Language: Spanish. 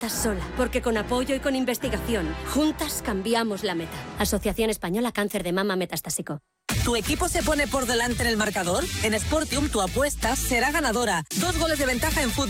estás sola, porque con apoyo y con investigación, juntas cambiamos la meta. Asociación Española Cáncer de Mama Metastásico. ¿Tu equipo se pone por delante en el marcador? En Sportium tu apuesta será ganadora. 2 goles de ventaja en fútbol.